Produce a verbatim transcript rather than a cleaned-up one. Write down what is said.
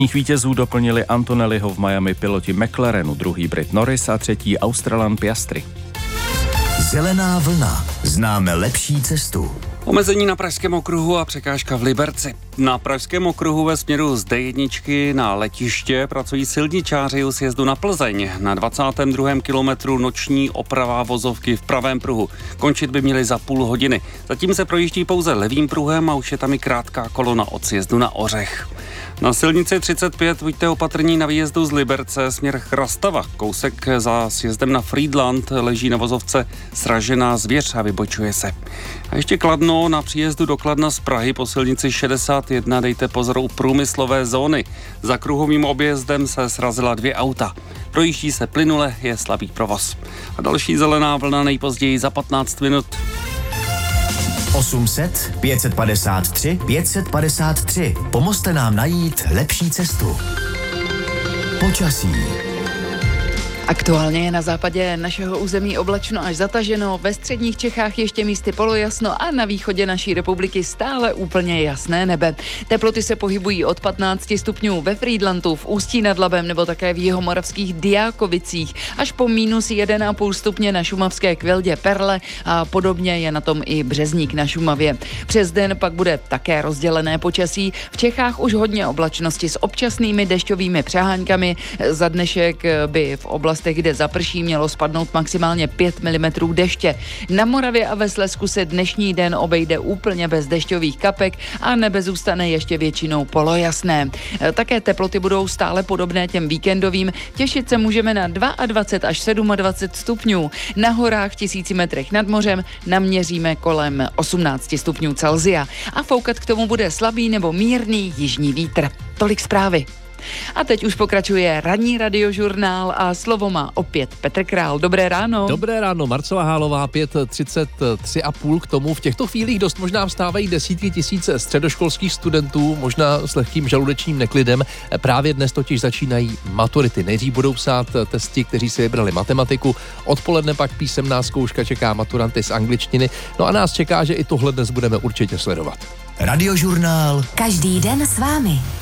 Vítězů doplnili Antonelliho v Miami piloti McLarenu, druhý Brit Norris a třetí Australan Piastri. Zelená vlna. Známe lepší cestu. Omezení na Pražském okruhu a překážka v Liberci. Na Pražském okruhu ve směru z D jedna na letiště pracují silničáři u sjezdu na Plzeň. Na dvacátém druhém kilometru noční oprava vozovky v pravém pruhu. Končit by měli za půl hodiny. Zatím se projíždí pouze levým pruhem a už je tam i krátká kolona od sjezdu na Ořech. Na silnici třicet pět buďte opatrní na výjezdu z Liberce směr Chrastava. Kousek za sjezdem na Frýdlant leží na vozovce sražená zvěř a vybočuje se. A ještě Kladno, na příjezdu do Kladna z Prahy po silnici šedesát jedna dejte pozor u průmyslové zóny. Za kruhovým objezdem se srazila dvě auta. Projíždí se plynule, je slabý provoz. A další zelená vlna nejpozději za patnáct minut. osm set pět padesát tři pět padesát tři. Pomozte nám najít lepší cestu. Počasí. Aktuálně je na západě našeho území oblačno až zataženo, ve středních Čechách ještě místy polojasno a na východě naší republiky stále úplně jasné nebe. Teploty se pohybují od patnácti stupňů ve Frýdlantu, v Ústí nad Labem nebo také v jihomoravských Diákovicích až po minus jeden a půl stupně na šumavské Kveldě Perle a podobně je na tom i Březník na Šumavě. Přes den pak bude také rozdělené počasí. V Čechách už hodně oblačnosti s občasnými dešťovými přeháňkami. Za dnešek by v oblasti, kde zaprší, mělo spadnout maximálně pět milimetrů deště. Na Moravě a ve Slezsku se dnešní den obejde úplně bez dešťových kapek a nebe zůstane ještě většinou polojasné. Také teploty budou stále podobné těm víkendovým. Těšit se můžeme na dvacet dva až dvacet sedm stupňů. Na horách v tisíci metrech nad mořem naměříme kolem osmnáct stupňů Celsia. A foukat k tomu bude slabý nebo mírný jižní vítr. Tolik zprávy. A teď už pokračuje ranní radiožurnál a slovo má opět Petr Král. Dobré ráno. Dobré ráno, Marcela Hálová, pět třicet tři a půl k tomu. V těchto chvílích dost možná vstávají desítky tisíc středoškolských studentů, možná s lehkým žaludečním neklidem. Právě dnes totiž začínají maturity. Nejdřív budou psát testi, kteří si vybrali matematiku, odpoledne pak písemná zkouška čeká maturanty z angličtiny. No a nás čeká, že i tohle dnes budeme určitě sledovat. Radiožurnál. Každý den s vámi.